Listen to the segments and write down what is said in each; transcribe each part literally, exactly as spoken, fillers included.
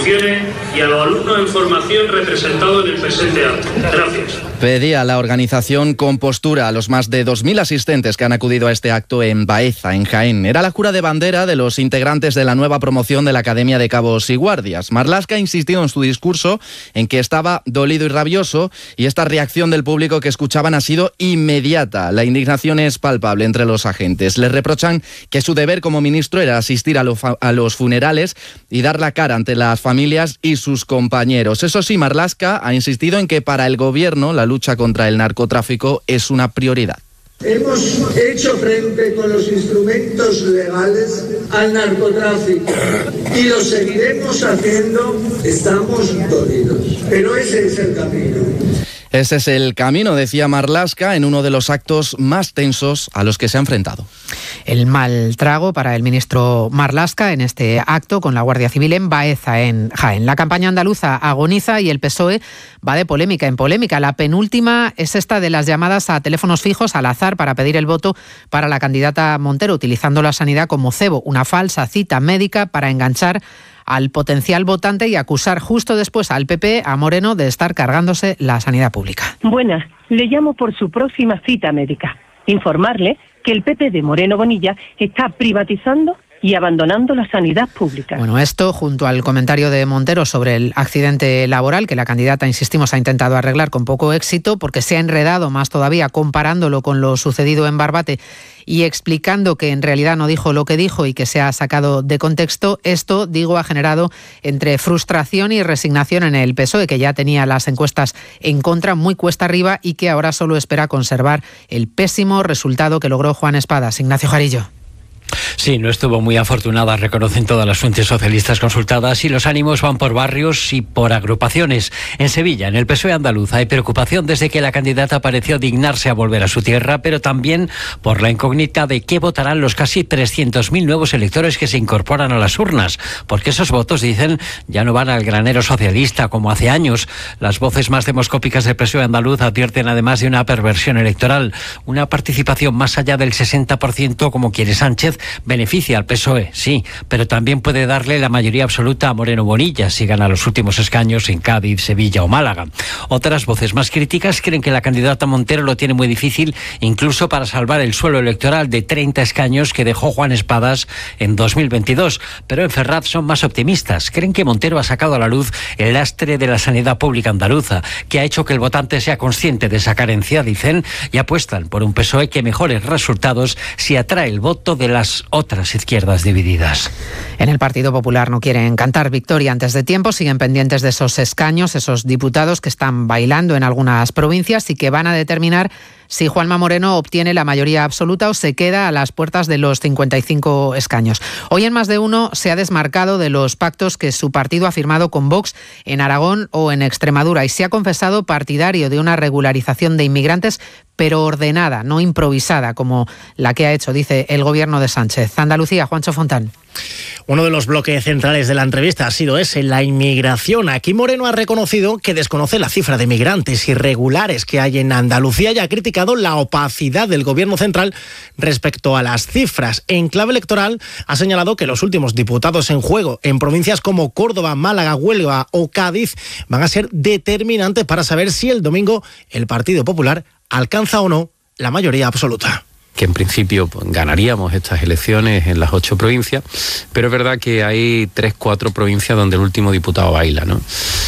instituciones y a los alumnos en formación representados en el presente acto. Gracias. Pedía la organización con postura a los más de dos mil asistentes que han acudido a este acto en Baeza, en Jaén. Era la jura de bandera de los integrantes de la nueva promoción de la Academia de Cabos y Guardias. Marlaska ha insistido en su discurso en que estaba dolido y rabioso, y esta reacción del público que escuchaban ha sido inmediata. La indignación es palpable entre los agentes. Les reprochan que su deber como ministro era asistir a, lo a los funerales y dar la cara ante las familias y sus compañeros. Eso sí, Marlaska ha insistido en que para el gobierno la lucha contra el narcotráfico es una prioridad. Hemos hecho frente con los instrumentos legales al narcotráfico y lo seguiremos haciendo. Estamos dolidos, pero ese es el camino. Ese es el camino, decía Marlaska, en uno de los actos más tensos a los que se ha enfrentado. El mal trago para el ministro Marlaska en este acto con la Guardia Civil en Baeza, en Jaén. La campaña andaluza agoniza y el P S O E va de polémica en polémica. La penúltima es esta de las llamadas a teléfonos fijos al azar para pedir el voto para la candidata Montero, utilizando la sanidad como cebo, una falsa cita médica para enganchar al potencial votante y acusar justo después al P P, a Moreno, de estar cargándose la sanidad pública. Buenas, le llamo por su próxima cita médica. Informarle que el P P de Moreno Bonilla está privatizando y abandonando la sanidad pública. Bueno, esto junto al comentario de Montero sobre el accidente laboral que la candidata, insistimos, ha intentado arreglar con poco éxito porque se ha enredado más todavía comparándolo con lo sucedido en Barbate y explicando que en realidad no dijo lo que dijo y que se ha sacado de contexto. Esto, digo, ha generado entre frustración y resignación en el P S O E, que ya tenía las encuestas en contra muy cuesta arriba y que ahora solo espera conservar el pésimo resultado que logró Juan Espadas. Ignacio Jarillo. Sí, no estuvo muy afortunada, reconocen todas las fuentes socialistas consultadas, y los ánimos van por barrios y por agrupaciones. En Sevilla, en el P S O E andaluz, hay preocupación desde que la candidata pareció dignarse a volver a su tierra, pero también por la incógnita de qué votarán los casi trescientos mil nuevos electores que se incorporan a las urnas, porque esos votos, dicen, ya no van al granero socialista como hace años. Las voces más demoscópicas del P S O E andaluz advierten además de una perversión electoral. Una participación más allá del sesenta por ciento, como quiere Sánchez, beneficia al P S O E, sí, pero también puede darle la mayoría absoluta a Moreno Bonilla si gana los últimos escaños en Cádiz, Sevilla o Málaga. Otras voces más críticas creen que la candidata Montero lo tiene muy difícil, incluso para salvar el suelo electoral de treinta escaños que dejó Juan Espadas en dos mil veintidós. Pero en Ferraz son más optimistas. Creen que Montero ha sacado a la luz el lastre de la sanidad pública andaluza, que ha hecho que el votante sea consciente de esa carencia, dicen, y apuestan por un P S O E que mejore resultados si atrae el voto de las otras izquierdas divididas. En el Partido Popular no quieren cantar victoria antes de tiempo, siguen pendientes de esos escaños, esos diputados que están bailando en algunas provincias y que van a determinar si Juanma Moreno obtiene la mayoría absoluta o se queda a las puertas de los cincuenta y cinco escaños. Hoy en Más de Uno se ha desmarcado de los pactos que su partido ha firmado con Vox en Aragón o en Extremadura y se ha confesado partidario de una regularización de inmigrantes, pero ordenada, no improvisada, como la que ha hecho, dice, el gobierno de Sánchez. Andalucía, Juancho Fontán. Uno de los bloques centrales de la entrevista ha sido ese, la inmigración. Aquí Moreno ha reconocido que desconoce la cifra de migrantes irregulares que hay en Andalucía y ha criticado la opacidad del gobierno central respecto a las cifras. En clave electoral ha señalado que los últimos diputados en juego en provincias como Córdoba, Málaga, Huelva o Cádiz van a ser determinantes para saber si el domingo el Partido Popular alcanza o no la mayoría absoluta. Que en principio pues, ganaríamos estas elecciones en las ocho provincias, pero es verdad que hay tres, cuatro provincias donde el último diputado baila, ¿no?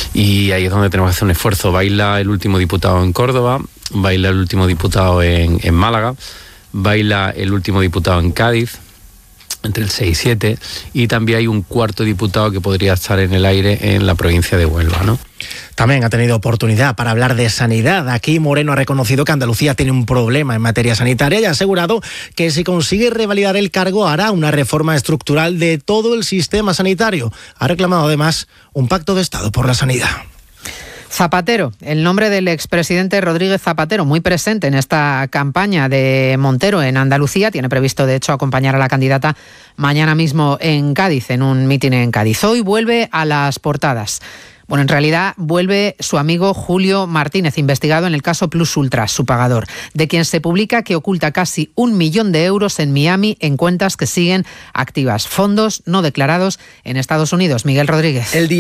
Y ahí es donde tenemos que hacer un esfuerzo. Baila el último diputado en Córdoba, baila el último diputado en, en Málaga, baila el último diputado en Cádiz, entre el seis y siete, y también hay un cuarto diputado que podría estar en el aire en la provincia de Huelva, ¿no? También ha tenido oportunidad para hablar de sanidad. Aquí Moreno ha reconocido que Andalucía tiene un problema en materia sanitaria y ha asegurado que si consigue revalidar el cargo hará una reforma estructural de todo el sistema sanitario. Ha reclamado además un pacto de Estado por la sanidad. Zapatero, el nombre del expresidente Rodríguez Zapatero, muy presente en esta campaña de Montero en Andalucía. Tiene previsto, de hecho, acompañar a la candidata mañana mismo en Cádiz, en un mitin en Cádiz. Hoy vuelve a las portadas. Bueno, en realidad vuelve su amigo Julio Martínez, investigado en el caso Plus Ultra, su pagador, de quien se publica que oculta casi un millón de euros en Miami en cuentas que siguen activas, fondos no declarados en Estados Unidos. Miguel Rodríguez. El